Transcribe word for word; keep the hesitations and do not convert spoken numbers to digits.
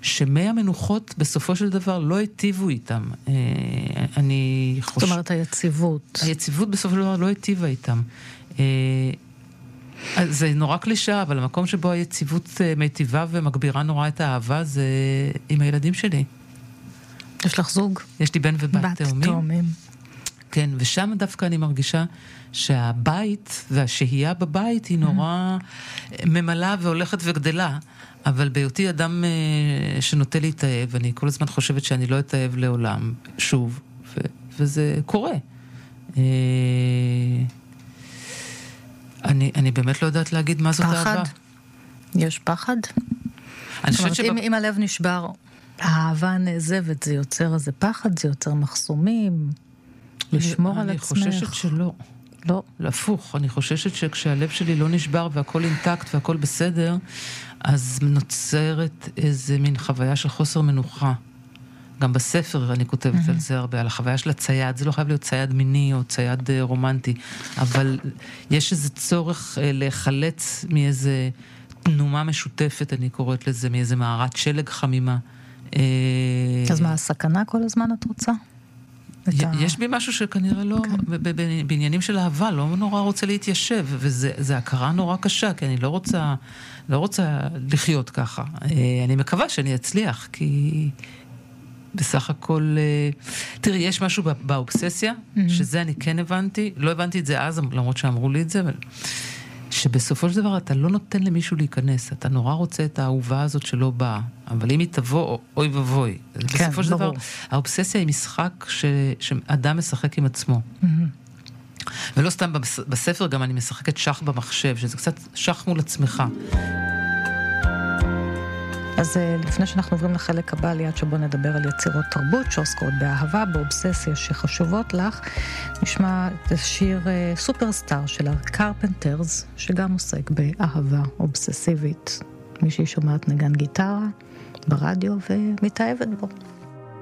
שמי המנוחות בסופו של דבר לא היטיבו איתם. אני חושב... זאת אומרת, היציבות. היציבות בסופו של דבר לא היטיבה איתם. זה נורא קלישה, אבל המקום שבו היציבות מיטיבה ומגבירה נורא את האהבה, זה עם הילדים שלי. יש לך זוג? יש לי בן ובת תאומים. בת תאומים. כן, ושם דווקא אני מרגישה שהבית והשהייה בבית היא נורא ממלאה והולכת וגדלה. אבל בהיותי אדם שנוטה להתאהב, אני כל הזמן חושבת שאני לא אתאהב לעולם, שוב, ו- וזה קורה. אני, אני באמת לא יודעת להגיד מה זאת פחד? אהבה. יש פחד? אני זאת אומרת, שבא... אם, אם הלב נשבר, האהבה נעזבת, זה יוצר איזה פחד, זה יוצר מחסומים, לשמור אני, על אני עצמך. אני חוששת שלא. לא. להפוך, אני חוששת שכשהלב שלי לא נשבר והכל אינטקט והכל בסדר, אז נוצרת איזה מין חוויה של חוסר מנוחה. גם בספר אני כותבת mm-hmm. על זה הרבה, על החוויה של הצייד. זה לא חייב להיות צייד מיני או צייד uh, רומנטי, אבל יש איזה צורך uh, להיחלץ מאיזה תנומה משותפת, אני קוראת לזה, מאיזה מערת שלג חמימה. Uh, אז מה, הסכנה כל הזמן את רוצה? יש בי משהו שכנראה לא, בעניינים של אהבה, לא נורא רוצה להתיישב, וזה הכרה נורא קשה, כי אני לא רוצה, לא רוצה לחיות ככה. אני מקווה שאני אצליח, כי בסך הכל, תראי, יש משהו באובססיה, שזה אני כן הבנתי, לא הבנתי את זה אז, למרות שאמרו לי את זה, אבל שבסופו של דבר אתה לא נותן למישהו להיכנס, אתה נורא רוצה את האהובה הזאת שלא באה, אבל אם היא תבוא, אוי ובוי. כן, בסופו של דבר, האובססיה היא משחק ש... שאדם משחק עם עצמו. Mm-hmm. ולא סתם בספר, גם אני משחקת שח במחשב, שזה קצת שח מול עצמך. אז לפני שאנחנו עוברים לחלק הבא, ליד שבו נדבר על יצירות תרבות שעוסקות באהבה, באובססיה שחשובות לך, נשמע את השיר סופרסטאר של הקרפנטרס, שגם עוסק באהבה אובססיבית. מישהי שומעת נגן גיטרה ברדיו ומתאהבת בו.